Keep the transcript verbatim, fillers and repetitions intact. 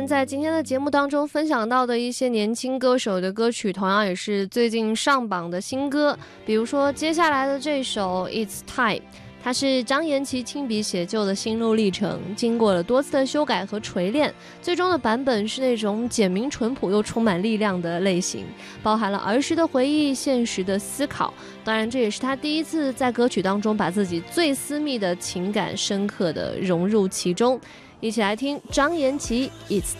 然在今天的节目当中分享到的一些年轻歌手的歌曲，同样也是最近上榜的新歌，比如说接下来的这首 It's Time， 它是张颜齐亲笔写就的心路历程，经过了多次的修改和锤炼，最终的版本是那种简明淳朴又充满力量的类型，包含了儿时的回忆、现实的思考。当然这也是他第一次在歌曲当中把自己最私密的情感深刻的融入其中。一起来听张颜齐 It's